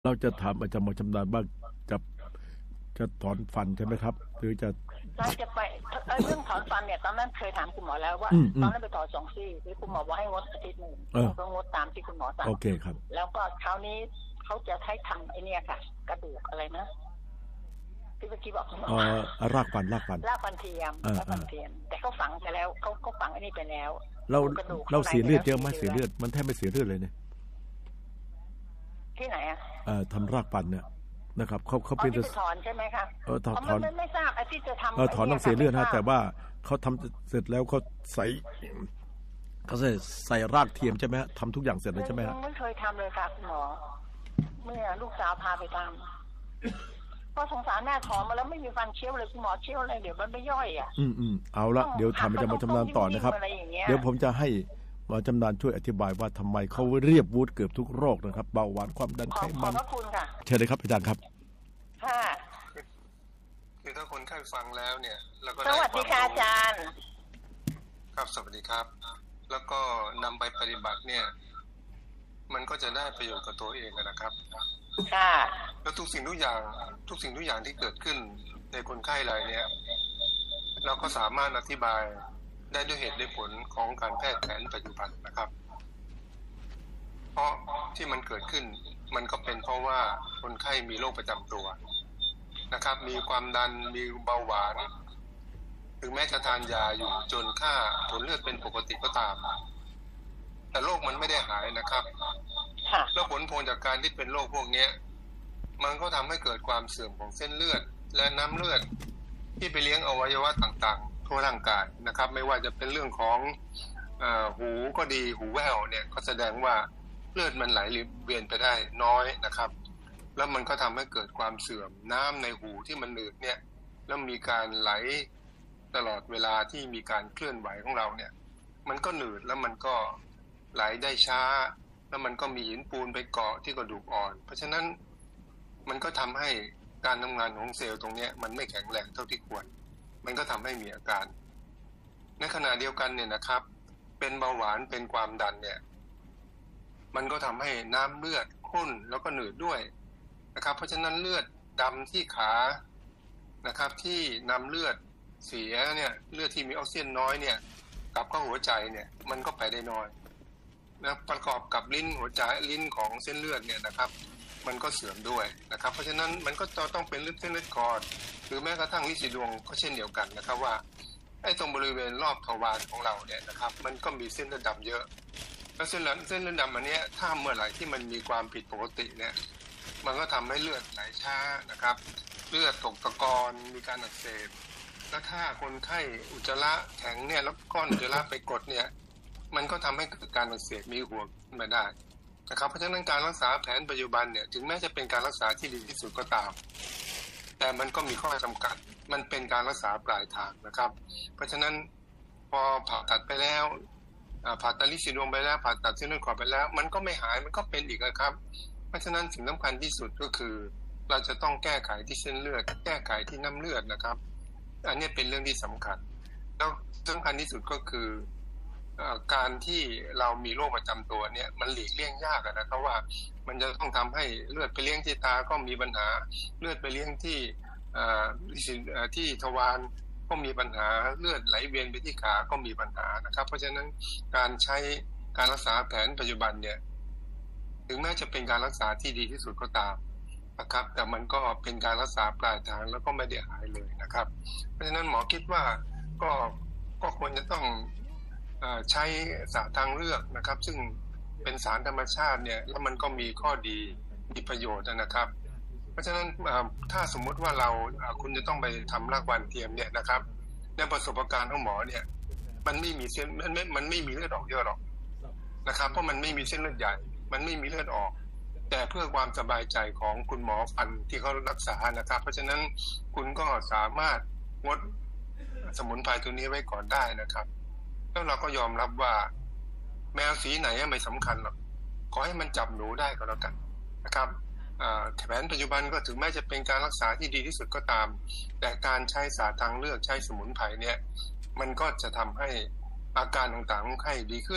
เราจะถามอาจารย์หมอชำนาญบ้างจะจะถอนฟันใช่ไหมครับหรือจะจะไปเรื่องถอนฟันเนี่ยตอนนั้นเคยถามคุณหมอแล้วว่าตอนนั้นไปถอน2 ซี่ที่คุณหมอบอกให้งดอาทิตย์หนึ่งก็งดตามที่คุณหมอสั่งโอเคครับแล้วก็คราวนี้เขาจะให้ทำไอ้นี่ค่ะกระดูกอะไรนะที่เมื่อกี้บอกคุณหมอรากฟันเทียมแต่เขาฝังไปแล้วเขาฝังไอ้นี่ไปแล้วเราเสียเลือดเยอะไหมเสียเลือดมันแทบไม่เสียเลือดเลยเนี่ยที่ไหนทำรากฟันเนี่ยนะครับเขาเป็นถอนใช่ไหมคะถอนไม่ทราบไอ้ที่จะทำถอนต้องเสียเลือดนะแต่ว่าเขาทำเสร็จแล้วเขาใส่รากเทียมใช่ไหมทำทุกอย่างเสร็จแล้วใช่ไหมฮะไม่เคยทำเลยค่ะคุณหมอเมื่อลูกสาวพาไปทำก็สงสารแม่ถอนมาแล้วไม่มีฟันเคี้ยวเลยคุณหมอเคี้ยวอะไรเดี๋ยวมันไม่ย่อยเอาละเดี๋ยวทำอาจารย์หมอชำนาญต่อนะครับเดี๋ยวผมจะให้หมอชำนาญช่วยอธิบายว่าทำไมเขาเรียบวูดเกือบทุกโรคนะครับเบาหวานความดันไขมันขอบคุณค่ะเชิญเลยครับอาจารย์ครับคือถ้าคนไข้ฟังแล้วเนี่ยแล้วก็สวัสดีค่ะอาจารย์ครับสวัสดีครับแล้วก็นำไปปฏิบัติเนี่ยมันก็จะได้ประโยชน์กับตัวเองนะครับค่ะแล้วทุกสิ่งทุกอย่างที่เกิดขึ้นในคนไข้รายเนี่ยเราก็สามารถอธิบายได้ด้วยเหตุด้วยผลของการแพทย์แผนปัจจุบันนะครับเพราะที่มันเกิดขึ้นมันก็เป็นเพราะว่าคนไข้มีโรคประจำตัวนะครับมีความดันมีเบาหวานถึงแม้จะทานยาอยู่จนค่าผลเลือดเป็นปกติก็ตามแต่โรคมันไม่ได้หายนะครับแล้วผลพวงจากการที่เป็นโรคพวกนี้มันก็ทำให้เกิดความเสื่อมของเส้นเลือดและน้ำเลือดที่ไปเลี้ยงอวัยวะต่างๆทั่วร่างกายนะครับไม่ว่าจะเป็นเรื่องของหูก็ดีหูแว่วเนี่ยก็แสดงว่าเลือดมันไหลเวียนไปได้น้อยนะครับแล้วมันก็ทำให้เกิดความเสื่อมน้ำในหูที่มันหนืดเนี่ยแล้วมีการไหลตลอดเวลาที่มีการเคลื่อนไหวของเราเนี่ยมันก็หนืดแล้วมันก็ไหลได้ช้าแล้วมันก็มีหินปูนไปเกาะที่กระดูกอ่อนเพราะฉะนั้นมันก็ทำให้การทำงานของเซลล์ตรงนี้มันไม่แข็งแรงเท่าที่ควรมันก็ทำให้มีอาการในขณะเดียวกันเนี่ยนะครับเป็นเบาหวานเป็นความดันเนี่ยมันก็ทำให้น้ำเลือดข้นแล้วก็หนืดด้วยนะครับเพราะฉะนั้นเลือดดำที่ขานะครับที่นำเลือดเสียเนี่ยเลือดที่มีออกซิเจนน้อยเนี่ยกลับเข้าหัวใจเนี่ยมันก็ไปได้น้อยนะประกอบกับลิ้นหัวใจลิ้นของเส้นเลือดเนี่ยนะครับมันก็เสื่อมด้วยนะครับเพราะฉะนั้นมันก็ต้องเป็นเส้นเลือดขอดหรือแม้กระทั่งลิ้นสีดวงก็เช่นเดียวกันนะครับว่าไอ้ตรงบริเวณรอบทวารของเราเนี่ยนะครับมันก็มีเส้นเลือดดำเยอะแล้วเส้นเลือดดำอันนี้ถ้าเมื่อไหร่ที่มันมีความผิดปกติเนี่ยมันก็ทำให้เลือดไหลช้านะครับเลือดตกตะกอนมีการอักเสบแล้วถ้าคนไข้อุจจาระแข็งเนี่ยแล้วก้อนอุจจาระไปกดเนี่ยมันก็ทำให้เกิดการอักเสบมีหัวขึ้นมาได้นะครับเพราะฉะนั้นการรักษาแผนปัจจุบันเนี่ยถึงแม้จะเป็นการรักษาที่ดีที่สุดก็ตามแต่มันก็มีข้อจำกัดมันเป็นการรักษาปลายทางนะครับเพราะฉะนั้นพอผ่าตัดไปแล้วผ่าตัดลิ้นสีดวงไปแล้วผ่าตัดเส้นเลือดขอดไปแล้วมันก็ไม่หายมันก็เป็นอีกนะครับเพราะฉะนั้นสิ่งสำคัญที่สุดก็คือเราจะต้องแก้ไขที่เส้นเลือดแก้ไขที่น้ำเลือดนะครับอันนี้เป็นเรื่องที่สำคัญแล้วสำคัญที่สุดก็คือการที่เรามีโรคประจำตัวเนี่ยมันหลีกเลี่ยงยากนะครับว่ามันจะต้องทำให้เลือดไปเลี้ยงที่ตาก็มีปัญหาเลือดไปเลี้ยงที่ทวารก็มีปัญหาเลือดไหลเวียนไปที่ขาก็มีปัญหานะครับเพราะฉะนั้นการใช้การรักษาแผนปัจจุบันเนี่ยถึงแม้จะเป็นการรักษาที่ดีที่สุดก็ตามนะครับแต่มันก็เป็นการรักษาปลายทางแล้วก็ไม่ได้หายเลยนะครับเพราะฉะนั้นหมอคิดว่าก็ควรจะต้องใช้สารทางเลือกนะครับซึ่งเป็นสารธรรมชาติเนี่ยแล้วมันก็มีข้อดีมีประโยชน์นะครับเพราะฉะนั้นถ้าสมมุติว่าคุณจะต้องไปทำรากฟันเทียมเนี่ยนะครับในประสบการณ์ของหมอเนี่ยมันไม่มีเส้นมันไม่มีเลือดออกเยอะหรอกนะครับเพราะมันไม่มีเส้นเลือดใหญ่มันไม่มีเลือดออกแต่เพื่อความสบายใจของคุณหมอฟันที่เขารักษานะครับเพราะฉะนั้นคุณก็สามารถงดสมุนไพรตัวนี้ไว้ก่อนได้นะครับแล้วเราก็ยอมรับว่าแมวสีไหนไม่สำคัญหรอกขอให้มันจับหนูได้ก็แล้วกันนะครับแผนปัจจุบันก็ถึงแม้จะเป็นการรักษาที่ดีที่สุดก็ตามแต่การใช้ศาสตร์ทางเลือกใช้สมุนไพรเนี่ยมันก็จะทำให้อาการต่างๆของไข้ดีขึ้น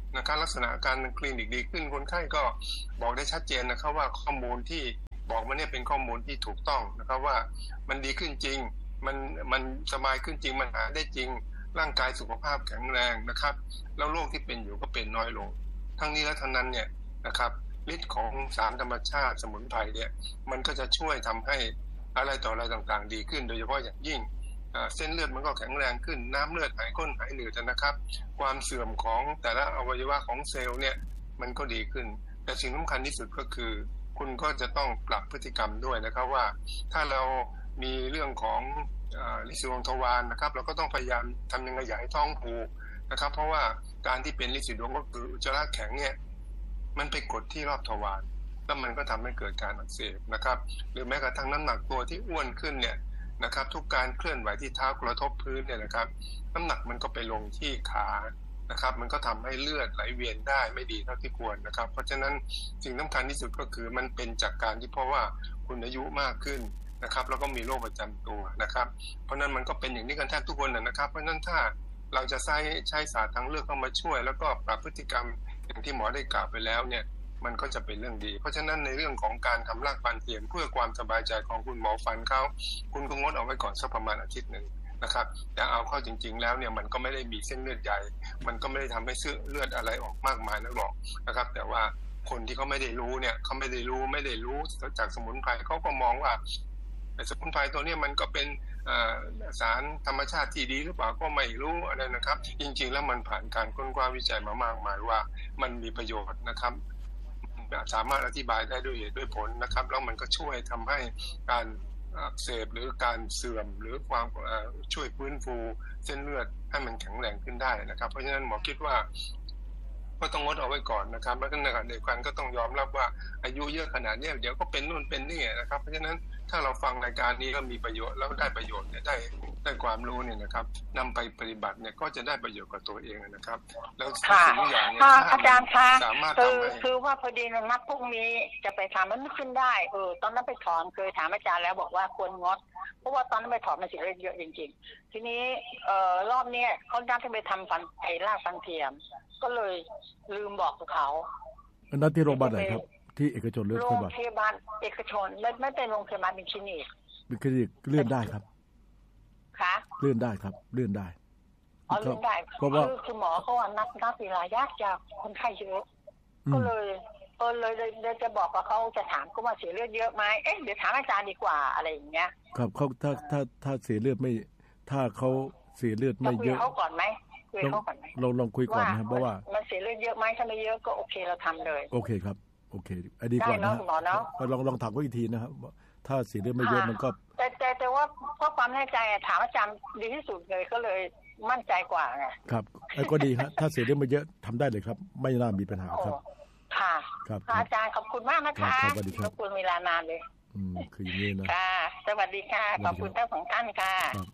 นะครับลักษณะอาการคลินิกดีขึ้นคนไข้ก็บอกได้ชัดเจนนะครับว่าข้อมูลที่บอกมาเนี่ยเป็นข้อมูลที่ถูกต้องนะครับว่ามันดีขึ้นจริงมันสบายขึ้นจริงมันหายได้จริงร่างกายสุขภาพแข็งแรงนะครับแล้วโรคที่เป็นอยู่ก็เป็นน้อยลงทั้งนี้และทั้งนั้นเนี่ยนะครับฤทธิ์ของสารธรรมชาติสมุนไพรเนี่ยมันก็จะช่วยทำให้อะไรต่ออะไรต่างๆดีขึ้นโดยเฉพาะอย่างยิ่งเส้นเลือดมันก็แข็งแรงขึ้นน้ำเลือดหายข้นหายหนืดนะครับความเสื่อมของแต่ละอวัยวะของเซลล์เนี่ยมันก็ดีขึ้นแต่สิ่งสำคัญที่สุดก็คือคุณก็จะต้องปรับพฤติกรรมด้วยนะครับว่าถ้าเรามีเรื่องของลิซิดวงทวารนะครับเราก็ต้องพยายามทำยังไงอย่าให้ท้องผูกนะครับเพราะว่าการที่เป็นลิซิดวงก็คืออุจจาระแข็งเนี่ยมันไปกดที่รอบทวารแล้วมันก็ทำให้เกิดการอักเสบนะครับหรือแม้กระทั่งน้ำหนักตัวที่อ้วนขึ้นเนี่ยนะครับทุกการเคลื่อนไหวที่เท้ากระทบพื้นเนี่ยนะครับน้ำหนักมันก็ไปลงที่ขานะครับมันก็ทำให้เลือดไหลเวียนได้ไม่ดีเท่าที่ควรนะครับเพราะฉะนั้นสิ่งสำคัญที่สุดก็คือมันเป็นจากการที่เพราะว่าคุณอายุมากขึ้นนะครับแล้วก็มีโรคประจำตัวนะครับเพราะนั้นมันก็เป็นอย่างนี้กันแทบทุกคนนะครับเพราะนั้นถ้าเราจะใช้ศาสตร์ทางเลือกเข้ามาช่วยแล้วก็ปรับพฤติกรรมอย่างที่หมอได้กล่าวไปแล้วเนี่ยมันก็จะเป็นเรื่องดีเพราะฉะนั้นในเรื่องของการทำรากฟันเทียมเพื่อความสบายใจของคุณหมอฟันเขาคุณก็งดเอาไว้ก่อนสักประมาณอาทิตย์นึงนะครับแต่เอาเข้าจริงๆแล้วเนี่ยมันก็ไม่ได้มีเส้นเลือดใหญ่มันก็ไม่ได้ทำให้เลือดอะไรออกมากมายนักหรอกนะครับแต่ว่าคนที่เขาไม่ได้รู้เนี่ยเขาไม่ได้รู้จากสมุนไพรเขาก็มองว่าสมุนไพรตัวนี้มันก็เป็นสารธรรมชาติที่ดีหรือเปล่าก็ไม่รู้อะไรนะครับจริงๆแล้วมันผ่านการค้นคว้าวิจัยมามากมายว่ามันมีประโยชน์นะครับสามารถอธิบายได้ด้วยเหตุด้วยผลนะครับแล้วมันก็ช่วยทำให้การอักเสบหรือการเสื่อมหรือความช่วยฟื้นฟูเส้นเลือดให้มันแข็งแรงขึ้นได้นะครับเพราะฉะนั้นหมอคิดว่าก็ต้องงดเอาไว้ก่อนนะครับแล้วก็ในขณะเดียวกันก็ต้องยอมรับว่าอายุเยอะขนาดนี้เดี๋ยวก็เป็นนู่นเป็นนี่นะครับเพราะฉะนั้นถ้าเราฟังรายการนี้แล้วมีประโยชน์แล้วได้ประโยชน์เนี่ยได้ความรู้เนี่ยนะครับนำไปปฏิบัติเนี่ยก็จะได้ประโยชน์กับตัวเองนะครับแล้วสิ่งทุกอย่างเนี่ยอาจารย์คะสามารถทำให้คือว่าพอดีนัดพรุ่งนี้จะไปถามมันขึ้นได้ตอนนั้นไปถอนเคยถามอาจารย์แล้วบอกว่าควรงดเพราะว่าตอนนั้นไปถอนมันเสียเยอะจริงๆทีนี้รอบนี้เขานัดให้ไปทำฟันรากฟันเทียมก็เลยลืมบอกเขานัดที่โรงพยาบาลไหนครับที่เอกชนหรือโรงพยาบาลเอกชนไม่เป็นโรงพยาบาลเป็นคลินิกเลื่อนได้ครับค่ะเลื่อนได้ครับเลื่อนได้เลื่อนได้เพราะว่าคุณหมอเขาว่านัดเวลายากจากคนไข้เยอะก็เลยจะบอกว่าเขาจะถามก็ว่าเสียเลือดเยอะไหมเดี๋ยวถามอาจารย์ดีกว่าอะไรอย่างเงี้ยครับเขาถ้าเสียเลือดไม่ถ้าเขาเสียเลือดไม่เยอะเขาก่อนไหมลองคุยก่อนนะครับเพราะว่ามันเสียเลือดเยอะไหมถ้าไม่เยอะก็โอเคเราทำเลยโอเคครับโอเคอันนี้ก่อนนะลองถามเขาอีกทีนะครับถ้าเสียเลือดไม่เยอะมันก็แต่ว่าเพราะความแน่ใจถามอาจารย์ดีที่สุดเลยก็เลยมั่นใจกว่าไงครับก็ดีครับถ้าเสียเลือดไม่เยอะทำได้เลยครับไม่น่ามีปัญหาครับค่ะครับอาจารย์ขอบคุณมากนะคะสวัสดีครับขอบคุณเวลานานเลยคืออย่างนี้นะค่ะสวัสดีค่ะขอบคุณทั้งสองท่านค่ะ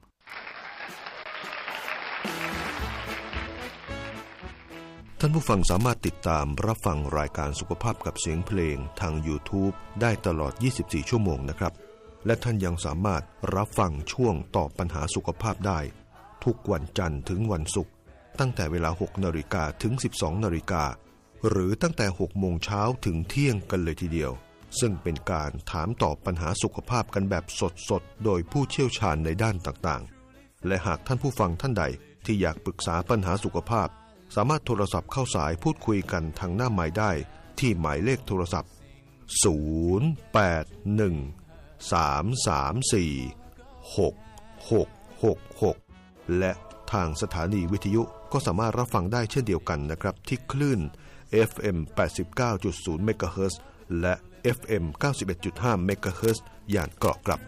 ท่านผู้ฟังสามารถติดตามรับฟังรายการสุขภาพกับเสียงเพลงทาง YouTube ได้ตลอด 24 ชั่วโมงนะครับและท่านยังสามารถรับฟังช่วงตอบปัญหาสุขภาพได้ทุกวันจันทร์ถึงวันศุกร์ตั้งแต่เวลา 6:00 นถึง 12:00 นหรือตั้งแต่ 6 โมงเช้าถึงเที่ยงกันเลยทีเดียวซึ่งเป็นการถามตอบปัญหาสุขภาพกันแบบสดๆโดยผู้เชี่ยวชาญในด้านต่างๆและหากท่านผู้ฟังท่านใดที่อยากปรึกษาปัญหาสุขภาพสามารถโทรศัพท์เข้าสายพูดคุยกันทางหน้าไมค์ได้ที่หมายเลขโทรศัพท์0813346666และทางสถานีวิทยุก็สามารถรับฟังได้เช่นเดียวกันนะครับที่คลื่น FM 89.0 เมกะเฮิรตซ์และ FM 91.5 เมกะเฮิรตซ์ย่านเกาะกลับ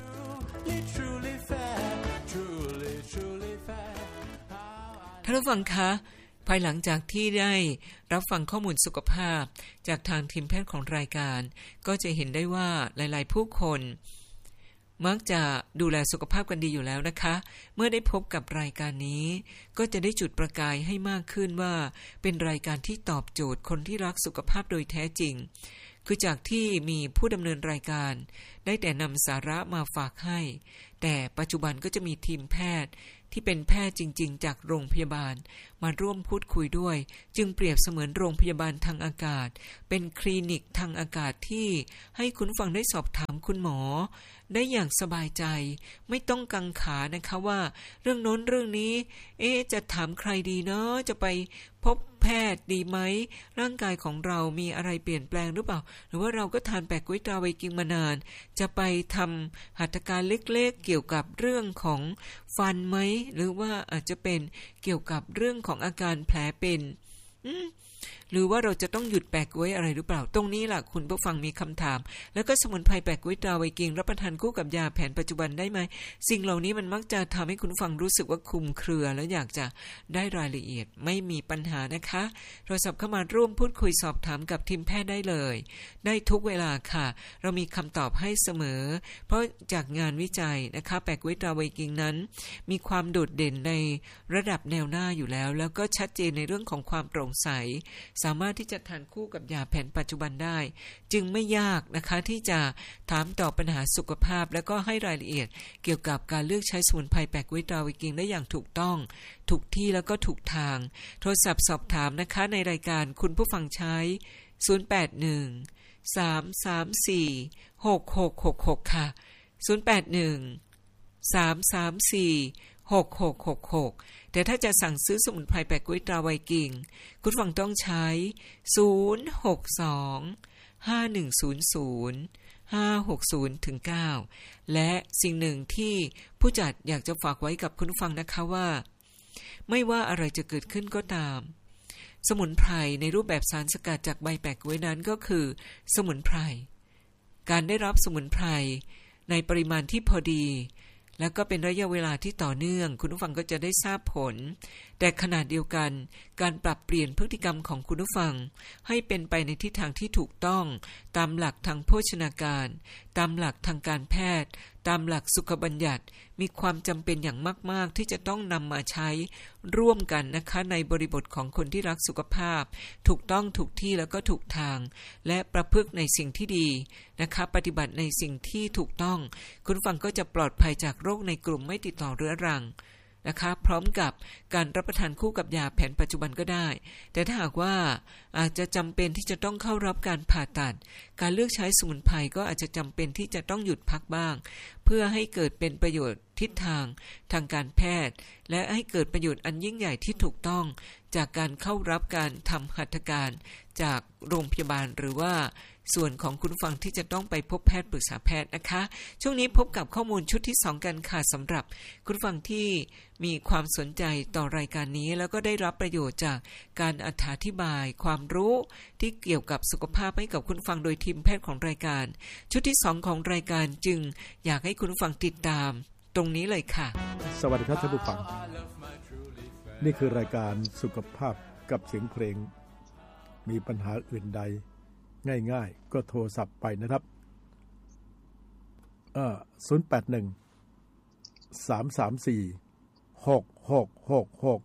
ท่านผู้ฟังคะภายหลังจากที่ได้รับฟังข้อมูลสุขภาพจากทางทีมแพทย์ของรายการก็จะเห็นได้ว่าหลายๆผู้คนมักจะดูแลสุขภาพกันดีอยู่แล้วนะคะเมื่อได้พบกับรายการนี้ก็จะได้จุดประกายให้มากขึ้นว่าเป็นรายการที่ตอบโจทย์คนที่รักสุขภาพโดยแท้จริงคือจากที่มีผู้ดำเนินรายการได้แต่นำสาระมาฝากให้แต่ปัจจุบันก็จะมีทีมแพทย์ที่เป็นแพทย์จริงๆจากโรงพยาบาลมาร่วมพูดคุยด้วยจึงเปรียบเสมือนโรงพยาบาลทางอากาศเป็นคลินิกทางอากาศที่ให้คุณฟังได้สอบถามคุณหมอได้อย่างสบายใจไม่ต้องกังขานะคะว่าเรื่องโน้นเรื่องนี้จะถามใครดีเนาะจะไปพบแพทย์ดีไหมร่างกายของเรามีอะไรเปลี่ยนแปลงหรือเปล่าหรือว่าเราก็ทานแปะก๊วยตราไวกิงมานานจะไปทำหัตถการเล็กๆเกี่ยวกับเรื่องของฟันไหมหรือว่าอาจจะเป็นเกี่ยวกับเรื่องของอาการแผลเป็นหรือว่าเราจะต้องหยุดแปะก๊วยอะไรหรือเปล่าตรงนี้ล่ะคุณผู้ฟังมีคำถามแล้วก็สมุนไพรแปะก๊วยตราไวกิงรับประทานคู่กับยาแผนปัจจุบันได้ไหมสิ่งเหล่านี้มันมักจะทำให้คุณผู้ฟังรู้สึกว่าคลุมเครือแล้วอยากจะได้รายละเอียดไม่มีปัญหานะคะโทรศัพท์เข้ามาร่วมพูดคุยสอบถามกับทีมแพทย์ได้เลยได้ทุกเวลาค่ะเรามีคำตอบให้เสมอเพราะจากงานวิจัยนะคะแปะก๊วยตราไวกิงนั้นมีความโดดเด่นในระดับแนวหน้าอยู่แล้วก็ชัดเจนในเรื่องของความโปร่งใสสามารถที่จะทานคู่กับยาแผนปัจจุบันได้จึงไม่ยากนะคะที่จะถามตอบปัญหาสุขภาพแล้วก็ให้รายละเอียดเกี่ยวกับการเลือกใช้สมุนไพรแปะก๊วยตราไวกิงได้อย่างถูกต้องถูกที่แล้วก็ถูกทางโทรศัพท์สอบถามนะคะในรายการคุณผู้ฟังใช้081-334-6666ค่ะ081-334-6666แต่ถ้าจะสั่งซื้อสมุนไพรแปะก๊วยตราไวกิงคุณฟังต้องใช้062-5100-560-9และสิ่งหนึ่งที่ผู้จัดอยากจะฝากไว้กับคุณฟังนะคะว่าไม่ว่าอะไรจะเกิดขึ้นก็ตามสมุนไพรในรูปแบบสารสกัดจากใบแปะก๊วยนั้นก็คือสมุนไพรการได้รับสมุนไพรในปริมาณที่พอดีแล้วก็เป็นระยะเวลาที่ต่อเนื่องคุณผู้ฟังก็จะได้ทราบผลแต่ขณะเดียวกันการปรับเปลี่ยนพฤติกรรมของคุณผู้ฟังให้เป็นไปในทิศทางที่ถูกต้องตามหลักทางโภชนาการตามหลักทางการแพทย์ตามหลักสุขบัญญัติมีความจำเป็นอย่างมากๆที่จะต้องนำมาใช้ร่วมกันนะคะในบริบทของคนที่รักสุขภาพถูกต้องถูกที่แล้วก็ถูกทางและประพฤติในสิ่งที่ดีนะคะปฏิบัติในสิ่งที่ถูกต้องคุณฟังก็จะปลอดภัยจากโรคในกลุ่มไม่ติดต่อเรื้อรังนะคะพร้อมกับการรับประทานคู่กับยาแผนปัจจุบันก็ได้แต่ถ้าหากว่าอาจจะจำเป็นที่จะต้องเข้ารับการผ่าตัดการเลือกใช้สมุนไพรก็อาจจะจำเป็นที่จะต้องหยุดพักบ้างเพื่อให้เกิดเป็นประโยชน์ทิศทางทางการแพทย์และให้เกิดประโยชน์อันยิ่งใหญ่ที่ถูกต้องจากการเข้ารับการทำหัตถการจากโรงพยาบาลหรือว่าส่วนของคุณฟังที่จะต้องไปพบแพทย์ปรึกษาแพทย์นะคะช่วงนี้พบกับข้อมูลชุดที่2กันค่ะสำหรับคุณฟังที่มีความสนใจต่อรายการนี้แล้วก็ได้รับประโยชน์จากการอธิบายความรู้ที่เกี่ยวกับสุขภาพให้กับคุณฟังโดยทีมแพทย์ของรายการชุดที่2ของรายการจึงอยากให้คุณฟังติดตามตรงนี้เลยค่ะสวัสดีครับท่านผู้ฟังนี่คือรายการสุขภาพกับเสียงเพลงมีปัญหาอื่นใดง่ายๆก็โทรศัพท์ไปนะครับ081-334-6666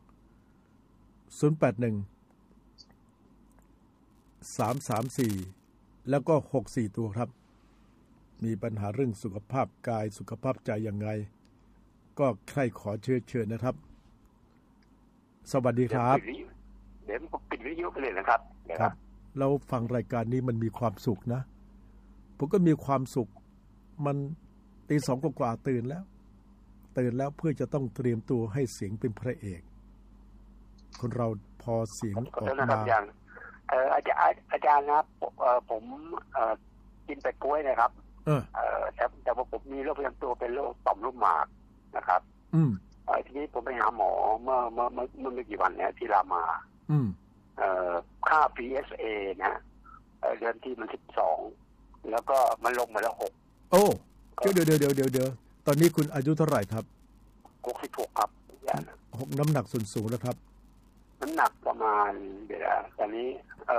081-334แล้วก็64ตัวครับมีปัญหาเรื่องสุขภาพกายสุขภาพใจยังไงก็ใครขอเชิญนะครับสวัสดีครับเดี๋ยวผมปิดวิทยุไปเลยนะครับครับเราฟังรายการนี้มันมีความสุขนะผมก็มีความสุขมันตี 2 กว่าตื่นแล้วเพื่อจะต้องเตรียมตัวให้เสียงเป็นพระเอกคนเราพอเสียงออกมาอาจารย์นะครับผมกินแปะก๊วยนะครับแต่ว่าผมมีโรคประจำตัวเป็นโรคต่อมลูกหมากนะครับทีนี้ผมไปหาหมอเมื่อไม่กี่วันเนี้ยที่รามาค่า PSA นะเดือนที่มัน12แล้วก็มันลงมาแล้ว6 โอ้เดี๋ยวตอนนี้คุณอายุเท่าไหร่ครับ 66ครับน้ำหนักส่วนสูงแล้วครับน้ำหนักประมาณเดี๋ยวตอนนี้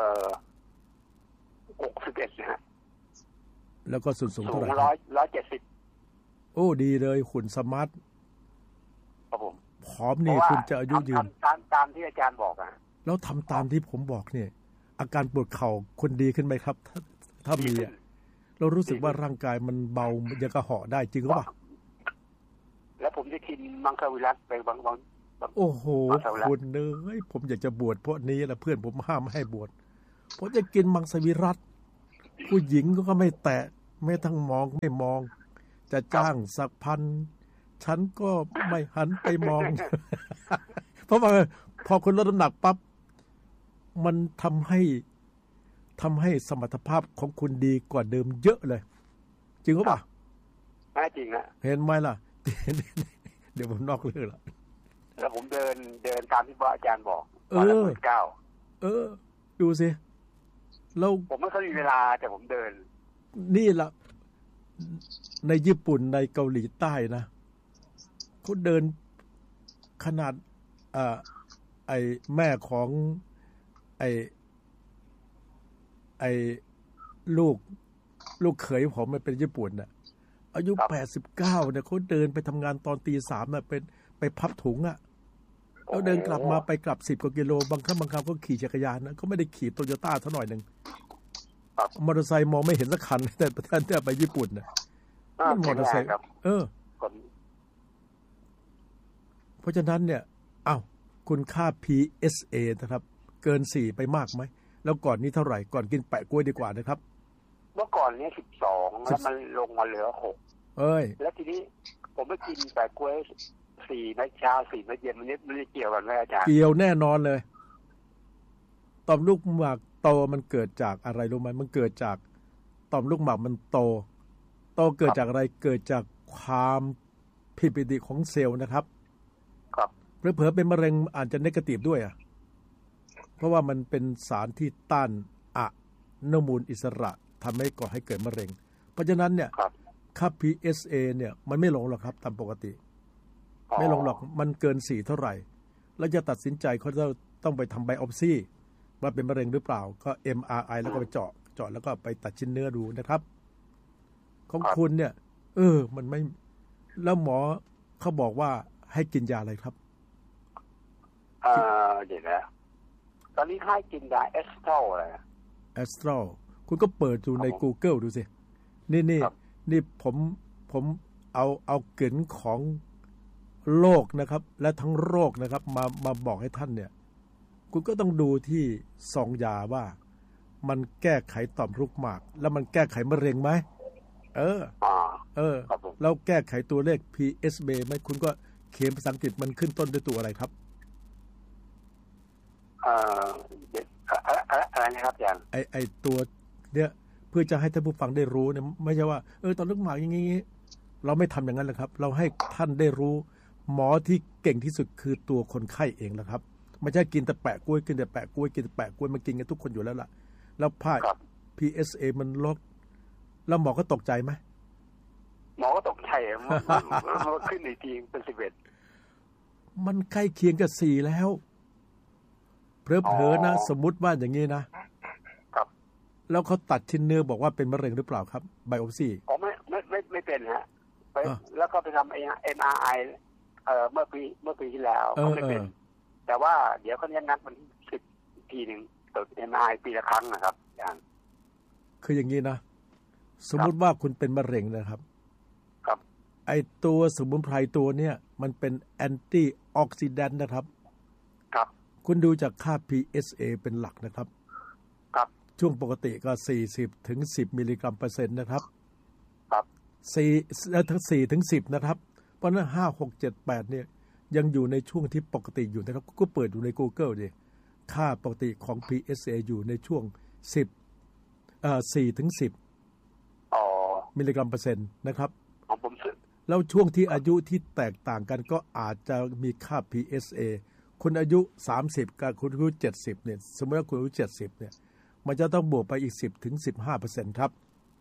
61นะฮะแล้วก็ส่วนสูงเท่าไหร่ 170 โอ้ดีเลยหุ่นสมาร์ทครับผมผอมนี่คุณจะอายุยืนตามที่อาจารย์บอกอ่ะแล้วทำตามที่ผมบอกเนี่ยอาการปวดเข่าคนดีขึ้นไหมครับถ้ามีเรารู้สึกว่าร่างกายมันเบายังกระเหาะได้จริงหรือเปล่าแล้วผมได้กินมังสวิรัติไปบางโอ้โหคุณเอ้ยผมอยากจะบวชเพราะนี้แหละเพื่อนผมห้ามไม่ให้บวชผมจะกินมังสวิรัติผู้หญิงก็ไม่แตะไม่ทั้งมองไม่มองจะจ้างสักพันฉันก็ไม่หันไปมอง เพราะว่าพอคุณลดน้ำหนักปั๊บมันทำให้สมรรถภาพของคุณดีกว่าเดิมเยอะเลยจริงหรือเปล่าจริงนะเห็นไหมล่ะ เดี๋ยวผมนอกเรื่องละแล้วผมเดินตามที่อาจารย์บอกดูสิแล้วผมไม่ค่อยมีเวลาแต่ผมเดินนี่ล่ะในญี่ปุ่นในเกาหลีใต้นะเขาเดินขนาดไอ้แม่ของไอ้ลูกเขยผมมันเป็นญี่ปุ่นน่ะอายุ89เนี่ยเขาเดินไปทำงานตอนตี 3น่ะเป็นไปพับถุงอ่ะแล้วเดินกลับมาไปกลับ10กว่ากิโลบางครั้งก็ขี่จักรยานนะเขาไม่ได้ขี่โตโยต้าเท่าหน่อยนึงมอเตอร์ไซค์มองไม่เห็นสักคันแต่ท่านที่ไปญี่ปุ่นน่ะมอเตอร์ไซค์เพราะฉะนั้นเนี่ยคุณค่า PSA นะครับเกิน4ไปมากไหมแล้วก่อนนี้เท่าไหร่ก่อนกินแปะกล้วยดีกว่านะครับเมื่อก่อนนี้12แล้วมันลงมาเหลือ6แล้วทีนี้ผมไปกินแปะกล้วย4 เม็ดเช้า4 เม็ดเย็นมันไม่เกี่ยวกันไหมอาจารย์เกี่ยวแน่นอนเลยต่อมลูกหมากโตมันเกิดจากอะไรรู้ไหมมันเกิดจากต่อมลูกหมากมันโตเกิดจากอะไรเกิดจากความผิดปกติของเซลล์นะครับเผลอๆเป็นมะเร็งอาจจะเนกาทีฟด้วยเพราะว่ามันเป็นสารที่ต้านอนุมูลอิสระทำให้ก่อให้เกิดมะเร็งเพราะฉะนั้นเนี่ยค่า PSA เนี่ยมันไม่ลงหรอกครับตามปกติไม่ลงหรอกมันเกิน4เท่าไหร่แล้วจะตัดสินใจเขาจะต้องไปทำไบโอปซีว่าเป็นมะเร็งหรือเปล่าก็ MRI แล้วก็ไปเจาะแล้วก็ไปตัดชิ้นเนื้อดูนะครับของคุณเนี่ยมันไม่แล้วหมอเขาบอกว่าให้กินยาอะไรครับเดี๋ยวนะตอนนี้ให้กินยาเอสโตรอะไรเอสโตรคุณก็เปิดดูใน Google ดูสินี่ผมเอาเกณฑ์ของโลกนะครับและทั้งโรคนะครับมาบอกให้ท่านเนี่ยคุณก็ต้องดูที่ซองยาว่ามันแก้ไขต่อมลูกหมากแล้วมันแก้ไขมะเร็งไหมแล้วแก้ไขตัวเลข PSA ไหมคุณก็เขียนภาษาอังกฤษมันขึ้นต้นด้วยตัวอะไรครับอะไรนะครับอาจารย์ไอตัวเนี่ยเพื่อจะให้ท่านผู้ฟังได้รู้เนี่ยไม่ใช่ว่าตอนลูกหมากอย่างงี้เราไม่ทำอย่างนั้นเลยครับเราให้ท่านได้รู้หมอที่เก่งที่สุดคือตัวคนไข้เองนะครับไม่ใช่กินแต่แปะกล้วยกินแต่แปะกล้วยกินแต่แปะกล้วยมันกินกันทุกคนอยู่แล้วล่ะแล้วPSA มันลดแล้วหมอก็ตกใจไหมหมอก็ตกใจมันขึ้นในทีเป็น11 มันใกล้เคียงกับ4แล้วเผลอๆนะสมมุติว่าอย่างนี้นะครับแล้วเขาตัดชิ้นเนื้อบอกว่าเป็นมะเร็งหรือเปล่าครับไบโอปซีไม่เป็นฮะแล้วก็ไปทำ MRI เมื่อปีที่แล้วก็ไม่เป็นแต่ว่าเดี๋ยวเขาจะนัดวันที่10ทีนึงตรวจ MRI ปีละครั้งนะครับอย่างคืออย่างนี้นะสมมุติว่าคุณเป็นมะเร็งนะครับไอตัวสมุนไพรตัวเนี้ยมันเป็นแอนตี้ออกซิแดนต์นะครับคุณดูจากค่า PSA เป็นหลักนะครับช่วงปกติก็40ถึง10มิลลิกรัมเปอร์เซ็นต์นะครับทั้ง4ถึง10นะครับเพราะนั้น5 6 7 8เนี่ยยังอยู่ในช่วงที่ปกติอยู่นะครับก็เปิดดูใน Google ดิค่าปกติของ PSA อยู่ในช่วง4ถึง10มิลลิกรัมเปอร์เซ็นต์นะครับแล้วช่วงที่อายุที่แตกต่างกันก็อาจจะมีค่า PSA คนอายุ30กับคนอายุ70เนี่ยสมมติว่าคุณอายุ70เนี่ยมันจะต้องบวกไปอีก10ถึง 15% ครับ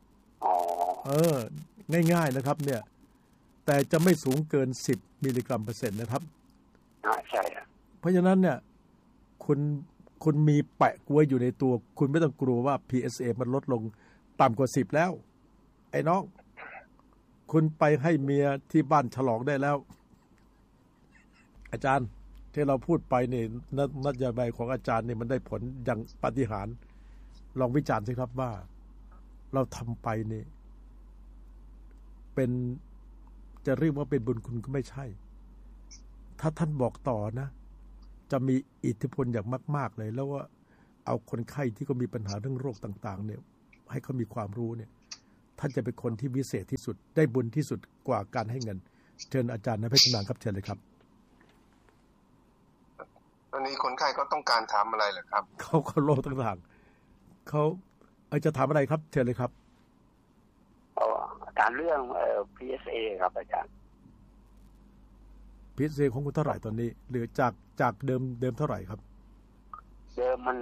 ง่ายๆนะครับเนี่ยแต่จะไม่สูงเกิน10มิลลิกรัมเปอร์เซ็นต์นะครับใช่เพราะฉะนั้นเนี่ยคุณมีแปะกล้วยอยู่ในตัวคุณไม่ต้องกลัวว่า PSA มันลดลงต่ำกว่า10แล้วไอ้น้องคุณไปให้เมียที่บ้านฉลองได้แล้วอาจารย์ที่เราพูดไปนี่นโยบายของอาจารย์นี่มันได้ผลอย่างปาฏิหาริย์ลองวิจารณ์สิครับว่าเราทำไปนี่เป็นจะเรียกว่าเป็นบุญคุณก็ไม่ใช่ถ้าท่านบอกต่อนะจะมีอิทธิพลอย่างมากๆเลยแล้วว่าเอาคนไข้ที่ก็มีปัญหาเรื่องโรคต่างๆเนี่ยให้เขามีความรู้เนี่ยท่านจะเป็นคนที่วิเศษที่สุดได้บุญที่สุดกว่าการให้เงินเชิญอาจารย์นภัยชำนาญครับเชิญเลยครับตอนนี้คนไข้ก็ต้องการถามอะไรเหรอครับเขาโรคต่างๆเขาจะถามอะไรครับเชิญเลยครับการเรื่องPSA ครับอาจารย์ PSA ของคุณเท่าไหร่ตอนนี้หรือจากเดิมเท่าไหร่ครับเดิมมัน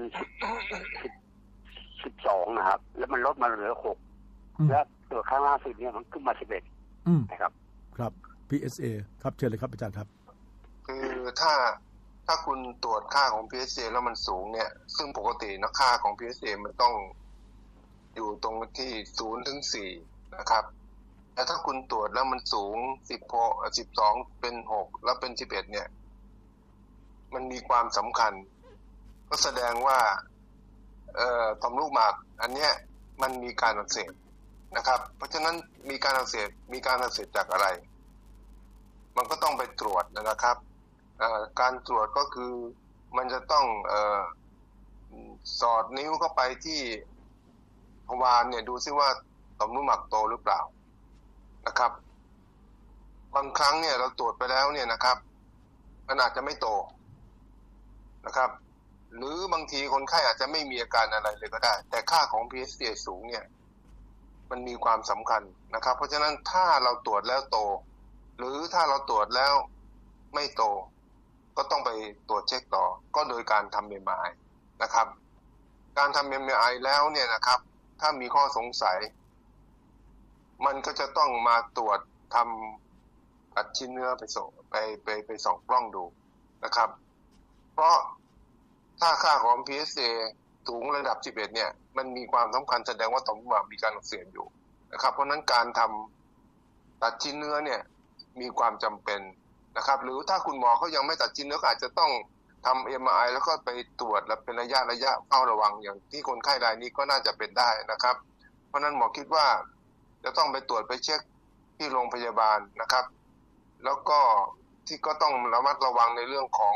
12นะครับแล้วมันลดมาเหลือ6แล้วตัวข้างล่าสุดเนี่ยมันขึ้นมา11นะครับครับ PSA ครับเชิญเลยครับอาจารย์ครับคือถ้าคุณตรวจค่าของ PSA แล้วมันสูงเนี่ยซึ่งปกตินะค่าของ PSA มันต้องอยู่ตรงที่0ถึง4นะครับแต่ถ้าคุณตรวจแล้วมันสูง12เป็น6แล้วเป็น11เนี่ยมันมีความสำคัญก็แสดงว่าต่อมลูกหมากอันเนี้ยมันมีการอักเสบนะครับเพราะฉะนั้นมีการอักเสบจากอะไรมันก็ต้องไปตรวจนะครับการตรวจก็คือมันจะต้องสอดนิ้วเข้าไปที่ทวารเนี่ยดูซิว่าต่อมลูกหมากโตหรือเปล่านะครับบางครั้งเนี่ยเราตรวจไปแล้วเนี่ยนะครับมันอาจจะไม่โตนะครับหรือบางทีคนไข้อาจจะไม่มีอาการอะไรเลยก็ได้แต่ค่าของ PSA สูงเนี่ยมันมีความสำคัญนะครับเพราะฉะนั้นถ้าเราตรวจแล้วโตหรือถ้าเราตรวจแล้วไม่โตก็ต้องไปตรวจเช็คต่อก็โดยการทำ MRI นะครับการทำ MRI แล้วเนี่ยนะครับถ้ามีข้อสงสัยมันก็จะต้องมาตรวจทำตัดชิ้นเนื้อไปส่องกล้องดูนะครับเพราะถ้าค่าของ PSA สูงระดับ11เนี่ยมันมีความสำคัญแสดงว่าต่อมลูกหมากมีการอักเสบอยู่นะครับเพราะนั้นการทำตัดชิ้นเนื้อเนี่ยมีความจำเป็นนะครับหรือถ้าคุณหมอเขายังไม่ตัดชิ้นเนื้ออาจจะต้องทำ MRI แล้วก็ไปตรวจและเป็นระยะเฝ้าระวังอย่างที่คนไข้รายนี้ก็น่าจะเป็นได้นะครับเพราะนั้นหมอคิดว่าจะต้องไปตรวจไปเช็คที่โรงพยาบาลนะครับแล้วก็ที่ก็ต้องระมัดระวังในเรื่องของ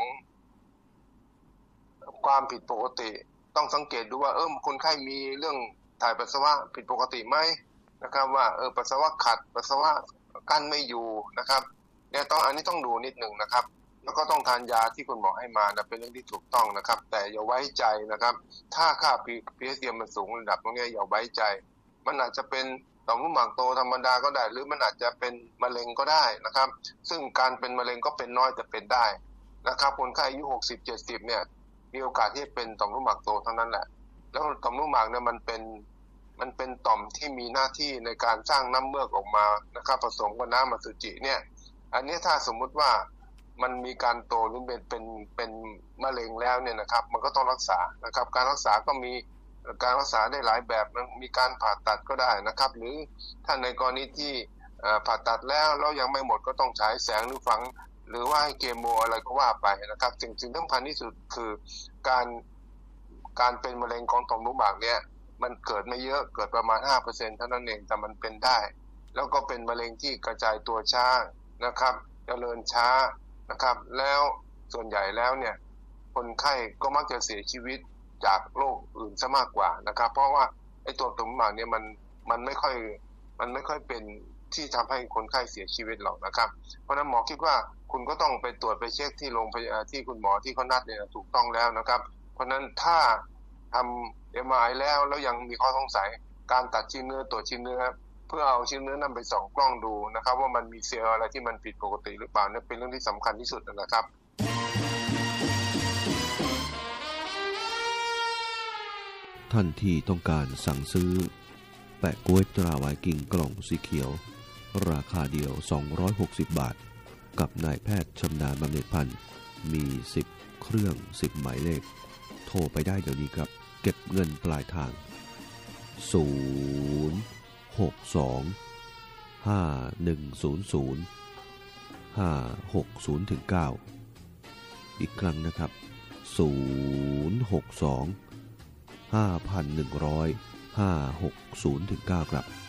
ความผิดปกติต้องสังเกตดูว่าคนไข้มีเรื่องถ่ายปัสสาวะผิดปกติไหมนะครับว่าปัสสาวะขัดปัสสาวะกั้นไม่อยู่นะครับเนี่ยอันนี้ต้องดูนิดหนึ่งนะครับแล้วก็ต้องทานยาที่คุณหมอให้มานะเป็นเรื่องที่ถูกต้องนะครับแต่อย่าไว้ใจนะครับถ้าค่า PSA มันสูงระดับตรงนี้อย่าไว้ใจมันอาจจะเป็นต่อมลูกหมากโตธรรมดาก็ได้หรือมันอาจจะเป็นมะเร็งก็ได้นะครับซึ่งการเป็นมะเร็งก็เป็นน้อยแต่เป็นได้นะครับคนไข้อายุ60-70เนี่ยมีโอกาสที่จะเป็นต่อมลูกหมากโตเท่านั้นแหละแล้วต่อมลูกหมากเนี่ยมันเป็นต่อมที่มีหน้าที่ในการสร้างน้ำเมือกออกมานะครับผสมกับน้ำอสุจิเนี่ยอันนี้ถ้าสมมุติว่ามันมีการโตหรือเป็นมะเร็งแล้วเนี่ยนะครับมันก็ต้องรักษานะครับการรักษาก็มีการรักษาได้หลายแบบมีการผ่าตัดก็ได้นะครับหรือถ้าในกรณีที่ผ่าตัดแล้วยังไม่หมดก็ต้องฉายแสงหรือฝังหรือว่าให้เคมีอะไรก็ว่าไปนะครับสิ่งสำคัญที่สุดคือการเป็นมะเร็งของต่อมลูกหมากเนี่ยมันเกิดไม่เยอะเกิดประมาณ 5% เท่านั้นเองแต่มันเป็นได้แล้วก็เป็นมะเร็งที่กระจายตัวช้านะครับเจริญช้านะครับแล้วส่วนใหญ่แล้วเนี่ยคนไข้ก็มักจะเสียชีวิตจากโรคอื่นซะมากกว่านะครับเพราะว่าไอ้ตัวต่อมลูกหมากเนี่ยมันไม่ค่อยเป็นที่ทำให้คนไข้เสียชีวิตหรอกนะครับเพราะนั้นหมอคิดว่าคุณก็ต้องไปตรวจไปเช็คที่โรงพยาบาลที่คุณหมอที่เขานัดเนี่ยถูกต้องแล้วนะครับเพราะนั้นถ้าทำ MRI แล้วยังมีข้อสงสัยการตัดชิ้นเนื้อตรวจชิ้นเนื้อเพื่อเอาชิ้นเนื้อนั้นไปส่องกล้องดูนะครับว่ามันมีเซลล์อะไรที่มันผิดปกติหรือเปล่าเนี่ยเป็นเรื่องที่สำคัญที่สุดนะครับท่านที่ต้องการสั่งซื้อแปะก๊วยตราไวกิ้งกล่องสีเขียวราคาเดียว260 บาทกับนายแพทย์ชำนาญบำเหน็จพันธ์มี10เครื่อง10หมายเลขโทรไปได้เดี๋ยวนี้ครับเก็บเงินปลายทาง062 5100560-9อีกครั้งนะครับ062 5,100 560-9ครับ